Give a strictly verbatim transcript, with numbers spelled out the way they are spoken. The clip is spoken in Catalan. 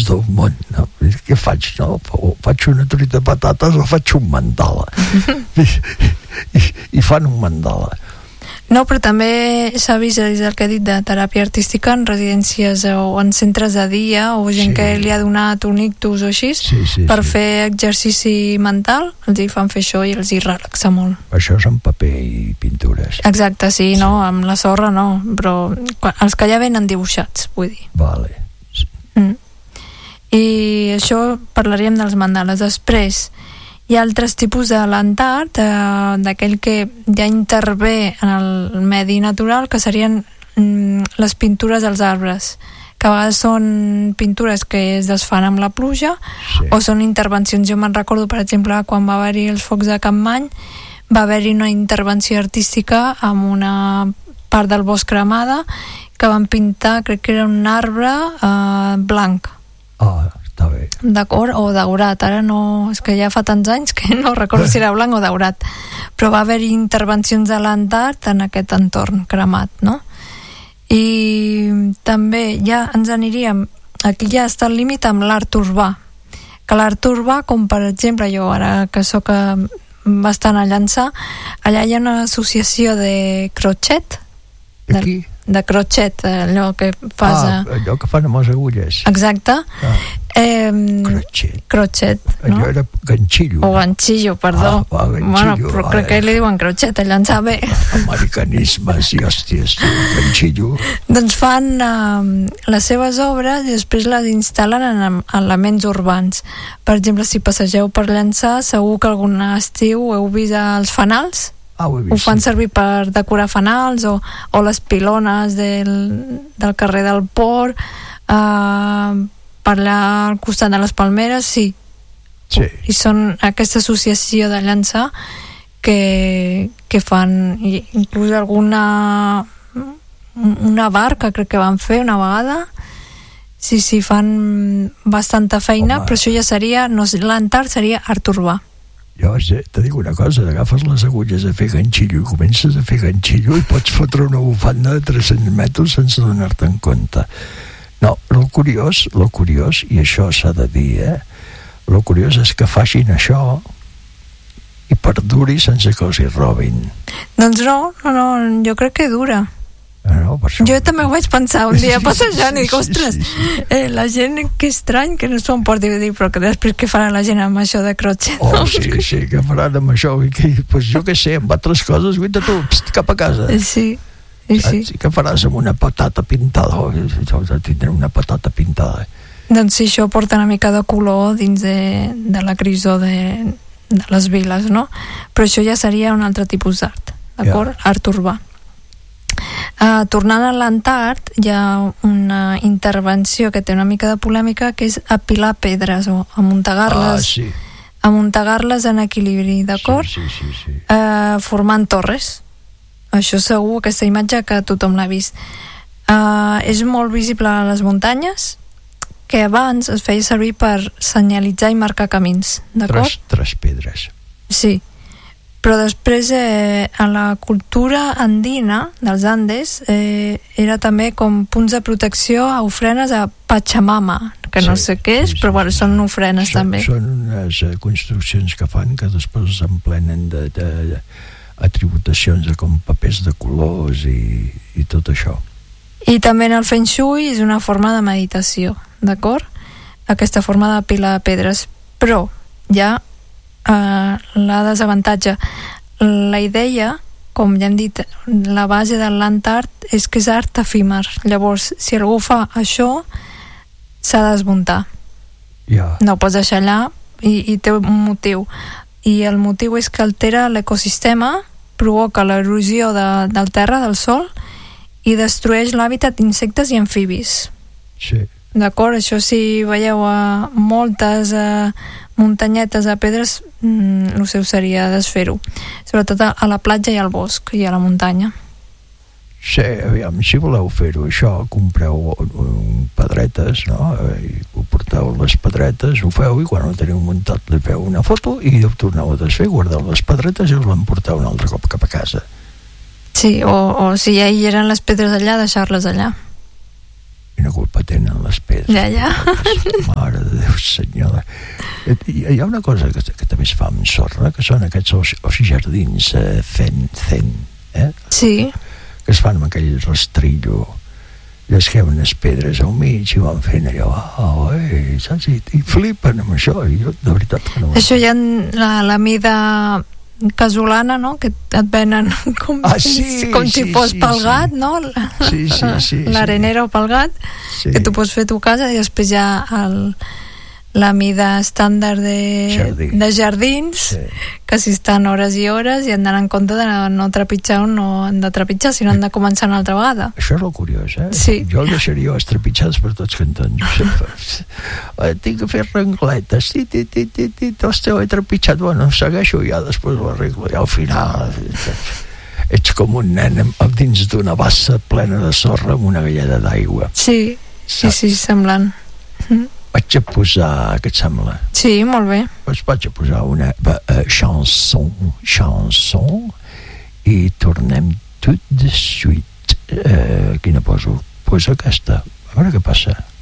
del món, no? Què faig? No? O faig una truita de patates o faig un mandala. I, i, i fan un mandala. No, però també s'ha vist, és el que he dit, de teràpia artística en residències o en centres de dia, o gent sí. que li ha donat un ictus o així, sí, sí, per sí. fer exercici mental, els hi fan fer això i els hi relaxa molt. Això és en paper i pintures. Exacte, sí, sí. No, amb la sorra no, però els que ja venen dibuixats, vull dir. Vale. Mm. I això parlaríem dels mandales. Després hi ha altres tipus de land art, eh, d'aquell que ja intervé en el medi natural, que serien mm, les pintures dels arbres, que a vegades són pintures que es desfan amb la pluja, sí. o són intervencions. Jo me'n recordo, per exemple, quan va haver-hi els focs de Capmany, va haver-hi una intervenció artística amb una part del bosc cremada, que van pintar, crec que era un arbre eh, blanc. Ah, està bé. D'acord, o daurat, ara no, és que ja fa tants anys que no recordo si era blanc o daurat, però va haver intervencions de land art en aquest entorn cremat, no? I també ja ens aniríem, aquí ja està el límit amb l'art urbà, que l'art urbà, com per exemple jo ara que sóc bastant a Llançà, allà hi ha una associació de crochet, aquí? de crochet, allò que fas... Ah, allò que fan amb les agulles. Exacte. Ah. Eh, crochet. Crochet, no? Allò era ganxillo. O ganxillo, perdó. Ah, va, ganxillo. Bueno, però crec que li diuen crochet, allà en sap bé. Americanismes i hòsties, ganxillo. Doncs fan eh, les seves obres i després les instal·len en, en elements urbans. Per exemple, si passegeu per Llançà, segur que algun estiu heu vist els fanals. Ah, ho, ho fan servir per decorar fanals o, o les pilones del, del carrer del Port, eh, per allà al costat de les Palmeres, sí. sí. I són aquesta associació de Llançà que, que fan inclús alguna una barca crec que van fer una vegada. Sí, sí, fan bastanta feina. Home. Però això ja seria, no, l'art seria art urbà. Jo te dic una cosa, agafes les agulles a fer ganxillo i comences a fer ganxillo i pots fotre una bufanda de tres-cents metres sense donar-te en compte. No, el curiós, el curiós, i això s'ha de dir, eh? El curiós és que facin això i perduri sense que els hi robin. Doncs no, no, no, jo crec que dura. No, per això... Jo també ho vaig pensar un dia passejant i dic, sí, ostres, sí, sí. Eh, la gent, que estrany que no s'ho en porti a dir, però que després què farà la gent amb això de crochet? Oh, sí, sí, què faran amb això? I que, pues jo què sé, amb altres coses, guita tu, pst, cap a casa. Sí, sí, sí. I què faràs amb una patata pintada? Oh, tindré una patata pintada. Doncs sí, això porta una mica de color dins de, de la grisor de, de les viles, no? Però això ja seria un altre tipus d'art, d'acord? Yeah. Art urbà. Uh, tornant a l'art art, hi ha una intervenció que té una mica de polèmica, que és apilar pedres o amuntegar-les, ah, sí. amuntegar-les en equilibri, d'acord? Sí, sí, sí, sí. Uh, formant torres. Això segur, aquesta imatge que tothom l'ha vist. Uh, és molt visible a les muntanyes, que abans es feia servir per senyalitzar i marcar camins, d'acord? Tres, tres pedres. Sí. Però després eh, a la cultura andina dels Andes eh, era també com punts de protecció a ofrenes a Pachamama, que sí, no sé què és, sí, però sí, bueno, són ofrenes són, també. Són unes uh, construccions que fan que després s'emplenen de, de, de atributacions de com papers de colors i, i tot això. I també en el Feng Shui és una forma de meditació, d'acord? Aquesta forma de pilar pedres. Però ja Uh, la desavantatge, la idea, com ja hem dit, la base del land art és que és art efímer. Llavors, si algú fa això, s'ha de desmuntar. Yeah. No ho pots deixar allà i, i té un motiu. I el motiu és que altera l'ecosistema, provoca l'erosió de, del terra, del sol, i destrueix l'hàbitat d'insectes i amfibis. Sí. D'acord? Això, si veieu a moltes uh, muntanyetes a pedres, mm, el seu seria desfer-ho, sobretot a, a la platja i al bosc i a la muntanya. Sí, aviam, si voleu fer-ho això, compreu um, pedretes, no? I ho porteu les pedretes, ho feu, i quan ho teniu muntat li feu una foto i ho torneu a desfer, guardeu les pedretes i us l'emporteu un altre cop cap a casa. Sí, o, o si ja hi eren les pedres allà, deixar-les allà. Quina culpa tenen les pedres. Ja, ja. Mare de Déu, senyora. Hi ha una cosa que, que també es fa amb sorra, que són aquests os, os jardins eh, zen, zen, eh? Sí. Que es fan amb aquell rastrillo, llesquem unes pedres al mig i van fent allò, oh, eh, saps? I, i flipen amb això, i jo, de veritat que no. Això ja la, la mida casolana, no?, que et venen com, ah, sí, com si sí, fos sí, pel sí. gat, no? Sí, sí, sí. L'arenera sí. o pel gat, sí. que tu pots fer a tu casa, i després ja el, la mida estàndard de, Jardí. de jardins, Sí. que si estan hores i hores i han d'anar en compte de no trepitjar on no han de trepitjar, sinó han de començar una altra vegada. Això és el curiós, eh? Sí. Jo el deixaria els trepitjats per tots cantons. eh, tinc que fer rengletes. Ti, ti, ti, ti, ti, hòstia, ho he trepitjat. Bueno, segueixo ja, després ho arreglo. I al final ets com un nen amb, dins d'una bassa plena de sorra amb una galleda d'aigua. Sí, sí, sí, semblant. Mm. Vaig a posar, què et sembla? Sí, molt bé. Pues vaig a posar una uh, chanson, chanson, i tornem tot de suite. Uh, quina poso? Pues aquesta. A veure què passa.